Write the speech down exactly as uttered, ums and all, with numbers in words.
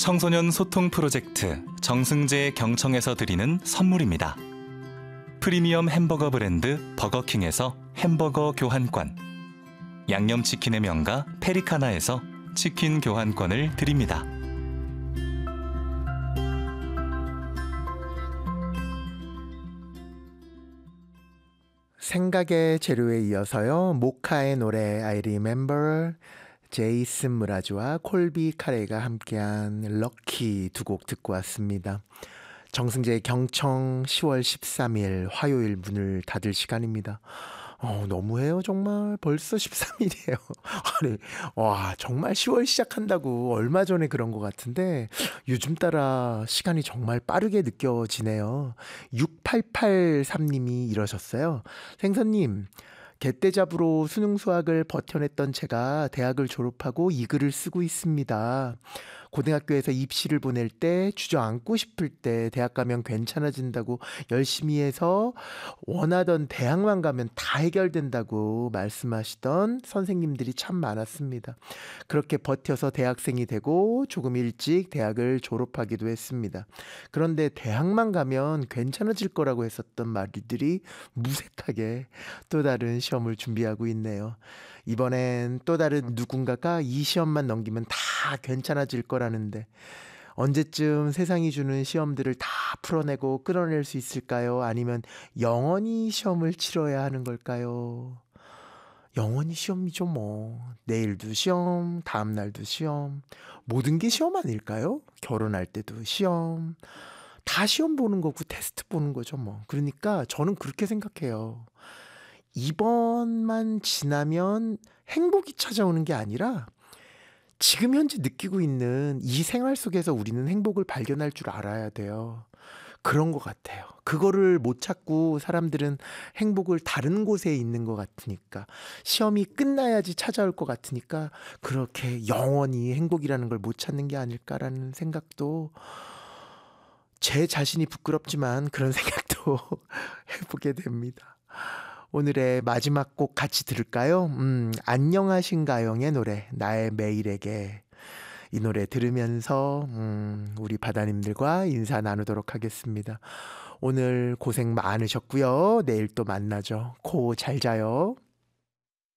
청소년 소통 프로젝트 정승재 경청에서 드리는 선물입니다. 프리미엄 햄버거 브랜드 버거킹에서 햄버거 교환권, 양념치킨의 명가 페리카나에서 치킨 교환권을 드립니다. 생각의 재료에 이어서요, 모카의 노래 I Remember, 제이슨 무라즈와 콜비 카레가 함께한 럭키 두 곡 듣고 왔습니다. 정승재의 경청 시월 십삼일 화요일 문을 닫을 시간입니다. 어, 너무해요. 정말 벌써 십삼일이에요. 아니, 와, 정말 시월 시작한다고 얼마 전에 그런 것 같은데 요즘 따라 시간이 정말 빠르게 느껴지네요. 육팔팔삼님이 이러셨어요. 생선님, 개떼 잡으로 수능 수학을 버텨냈던 제가 대학을 졸업하고 이 글을 쓰고 있습니다. 고등학교에서 입시를 보낼 때 주저앉고 싶을 때 대학 가면 괜찮아진다고 열심히 해서 원하던 대학만 가면 다 해결된다고 말씀하시던 선생님들이 참 많았습니다. 그렇게 버텨서 대학생이 되고 조금 일찍 대학을 졸업하기도 했습니다. 그런데 대학만 가면 괜찮아질 거라고 했었던 말들이 무색하게 또 다른 시험을 준비하고 있네요. 이번엔 또 다른 누군가가 이 시험만 넘기면 다 괜찮아질 거라는데 언제쯤 세상이 주는 시험들을 다 풀어내고 끌어낼 수 있을까요? 아니면 영원히 시험을 치러야 하는 걸까요? 영원히 시험이죠 뭐. 내일도 시험, 다음날도 시험, 모든 게 시험 아닐까요? 결혼할 때도 시험, 다 시험 보는 거고 테스트 보는 거죠 뭐. 그러니까 저는 그렇게 생각해요. 이번만 지나면 행복이 찾아오는 게 아니라 지금 현재 느끼고 있는 이 생활 속에서 우리는 행복을 발견할 줄 알아야 돼요. 그런 것 같아요. 그거를 못 찾고 사람들은 행복을 다른 곳에 있는 것 같으니까, 시험이 끝나야지 찾아올 것 같으니까 그렇게 영원히 행복이라는 걸 못 찾는 게 아닐까라는 생각도, 제 자신이 부끄럽지만 그런 생각도 해보게 됩니다. 오늘의 마지막 곡 같이 들을까요? 음, 안녕하신가영의 노래 나의 매일에게. 이 노래 들으면서 음, 우리 바다님들과 인사 나누도록 하겠습니다. 오늘 고생 많으셨고요. 내일 또 만나죠. 코 잘 자요.